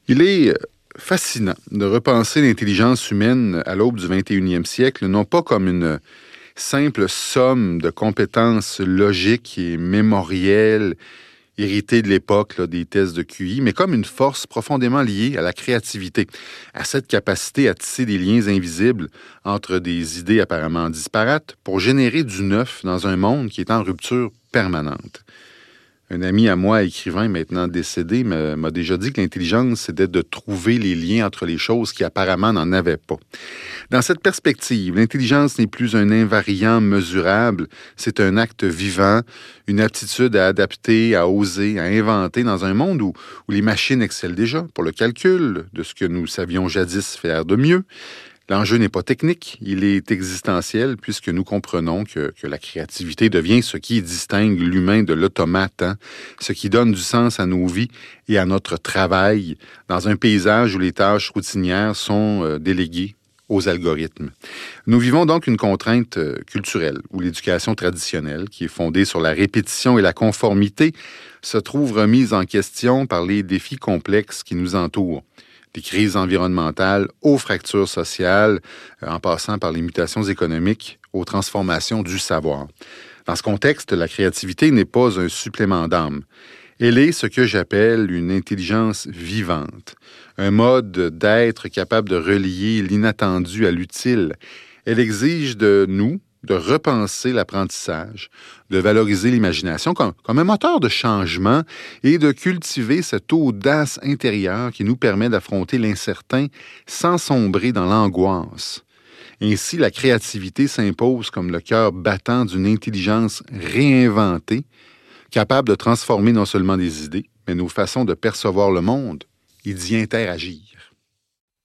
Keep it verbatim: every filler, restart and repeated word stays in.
Il est fascinant de repenser l'intelligence humaine à l'aube du vingt et unième siècle, non pas comme une simple somme de compétences logiques et mémorielles héritées de l'époque là, des tests de Q I, mais comme une force profondément liée à la créativité, à cette capacité à tisser des liens invisibles entre des idées apparemment disparates pour générer du neuf dans un monde qui est en rupture permanente. Un ami à moi, écrivain maintenant décédé, m'a déjà dit que l'intelligence, c'était de trouver les liens entre les choses qui apparemment n'en avaient pas. Dans cette perspective, l'intelligence n'est plus un invariant mesurable, c'est un acte vivant, une aptitude à adapter, à oser, à inventer dans un monde où, où les machines excellent déjà pour le calcul de ce que nous savions jadis faire de mieux. L'enjeu n'est pas technique, il est existentiel puisque nous comprenons que, que la créativité devient ce qui distingue l'humain de l'automate, hein? Ce qui donne du sens à nos vies et à notre travail dans un paysage où les tâches routinières sont euh, déléguées aux algorithmes. Nous vivons donc une contrainte euh, culturelle où l'éducation traditionnelle, qui est fondée sur la répétition et la conformité, se trouve remise en question par les défis complexes qui nous entourent. Des crises environnementales aux fractures sociales, euh, en passant par les mutations économiques, aux transformations du savoir. Dans ce contexte, la créativité n'est pas un supplément d'âme. Elle est ce que j'appelle une intelligence vivante, un mode d'être capable de relier l'inattendu à l'utile. Elle exige de nous de repenser l'apprentissage, de valoriser l'imagination comme, comme un moteur de changement et de cultiver cette audace intérieure qui nous permet d'affronter l'incertain sans sombrer dans l'angoisse. Ainsi, la créativité s'impose comme le cœur battant d'une intelligence réinventée, capable de transformer non seulement des idées, mais nos façons de percevoir le monde et d'y interagir.